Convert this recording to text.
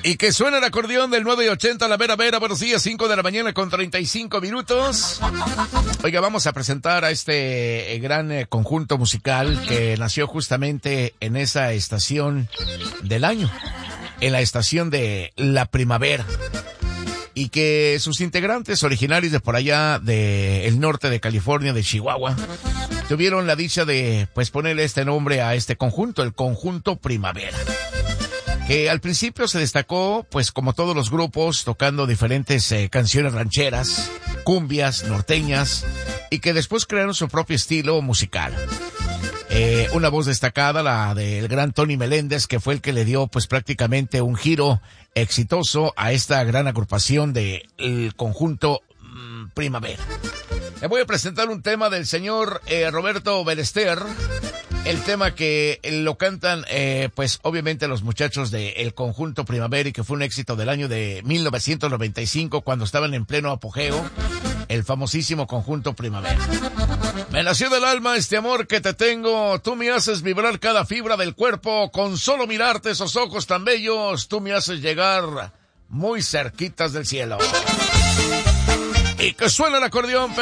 Y que suena el acordeón del 980, la vera vera, buenos días, 5 de la mañana con 35 minutos. Oiga, vamos a presentar a este gran conjunto musical que nació justamente en esa estación del año, en la estación de la primavera. Y que sus integrantes originarios de por allá del norte de California, de Chihuahua, tuvieron la dicha de pues ponerle este nombre a este conjunto, el Conjunto Primavera. Que al principio se destacó, pues como todos los grupos, tocando diferentes canciones rancheras, cumbias, norteñas, y que después crearon su propio estilo musical. Una voz destacada, la del gran Tony Meléndez, que fue el que le dio pues prácticamente un giro exitoso a esta gran agrupación del Conjunto Primavera. Le voy a presentar un tema del señor Roberto Ballester. El tema que lo cantan, pues obviamente los muchachos del Conjunto Primavera, y que fue un éxito del año de 1995, cuando estaban en pleno apogeo, el famosísimo Conjunto Primavera. Me nació del alma este amor que te tengo, tú me haces vibrar cada fibra del cuerpo, con solo mirarte esos ojos tan bellos, tú me haces llegar muy cerquitas del cielo. Y que suena el acordeón.